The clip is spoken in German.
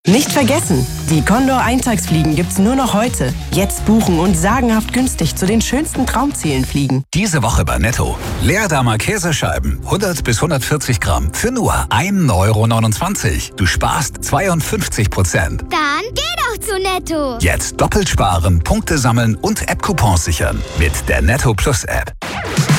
Nicht vergessen, die Condor Eintagsfliegen gibt's nur noch heute. Jetzt buchen und sagenhaft günstig zu den schönsten Traumzielen fliegen. Diese Woche bei Netto. Leerdamer Käsescheiben, 100 bis 140 Gramm, für nur 1,29 €. Du sparst 52%. Dann geh doch zu Netto. Jetzt doppelt sparen, Punkte sammeln und App-Coupons sichern mit der Netto Plus App.